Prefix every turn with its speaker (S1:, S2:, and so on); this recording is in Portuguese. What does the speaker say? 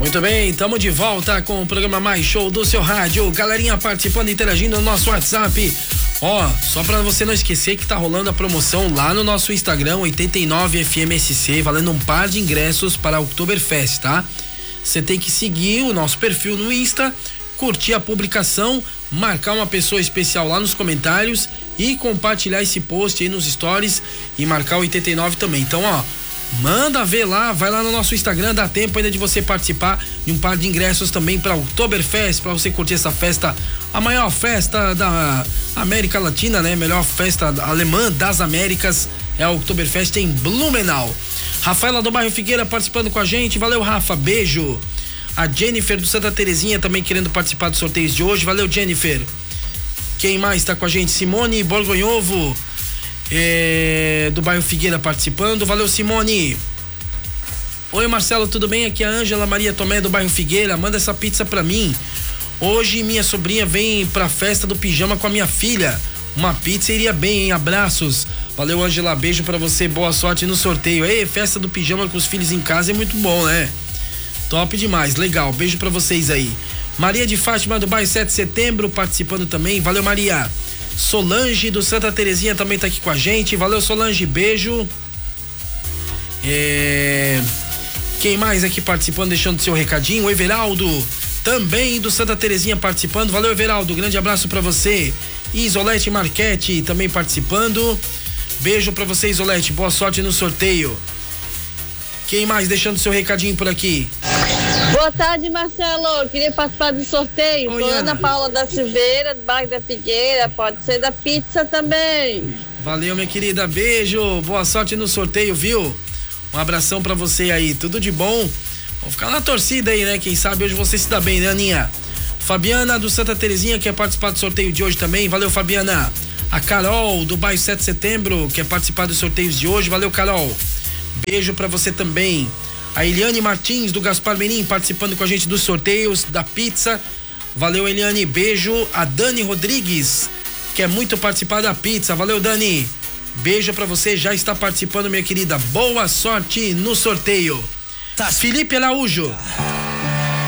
S1: Muito bem, estamos de volta com o programa Mais Show do seu rádio. Galerinha participando, interagindo no nosso WhatsApp. Ó, só pra você não esquecer que tá rolando a promoção lá no nosso Instagram, 89FMSC, valendo um par de ingressos para a Oktoberfest, tá? Você tem que seguir o nosso perfil no Insta, curtir a publicação, marcar uma pessoa especial lá nos comentários e compartilhar esse post aí nos stories e marcar o 89 também. Então, ó, manda ver lá, vai lá no nosso Instagram, dá tempo ainda de você participar de um par de ingressos também para o Oktoberfest, para você curtir essa festa, a maior festa da América Latina, né? Melhor festa alemã das Américas é a Oktoberfest em Blumenau. Rafaela do bairro Figueira participando com a gente, valeu Rafa, beijo. A Jennifer do Santa Terezinha também querendo participar dos sorteios de hoje, valeu Jennifer. Quem mais tá com a gente? Simone Borgonhovo do bairro Figueira participando, valeu Simone. Oi Marcelo, tudo bem? Aqui é a Ângela Maria Tomé do bairro Figueira, manda essa pizza pra mim. Hoje minha sobrinha vem pra festa do pijama com a minha filha, uma pizza iria bem, hein? Abraços. Valeu Ângela, beijo pra você, boa sorte no sorteio. Ei, festa do pijama com os filhos em casa é muito bom, né? Top demais, legal, beijo pra vocês aí. Maria de Fátima do bairro 7 de Setembro participando também, valeu Maria. Solange do Santa Terezinha também tá aqui com a gente, valeu Solange, beijo. Quem mais aqui participando, deixando seu recadinho? O Everaldo também do Santa Terezinha participando, valeu Everaldo, grande abraço pra você. Isolete Marchetti também participando, beijo pra você Isolete, boa sorte no sorteio. Quem mais deixando seu recadinho por aqui?
S2: Boa tarde, Marcelo. Queria participar do sorteio. Oi, Ana Paula da Silveira, do bairro da Figueira. Pode ser da pizza também.
S1: Valeu, minha querida. Beijo. Boa sorte no sorteio, viu? Um abração pra você aí. Tudo de bom. Vamos ficar na torcida aí, né? Quem sabe hoje você se dá bem, né, Aninha? Fabiana do Santa Terezinha quer participar do sorteio de hoje também. Valeu, Fabiana. A Carol do bairro 7 de Setembro quer participar dos sorteios de hoje. Valeu, Carol. Beijo pra você também. A Eliane Martins do Gaspar Menin participando com a gente dos sorteios da pizza. Valeu, Eliane, beijo. A Dani Rodrigues quer muito participar da pizza. Valeu, Dani. Beijo pra você, já está participando, minha querida. Boa sorte no sorteio. Felipe Araújo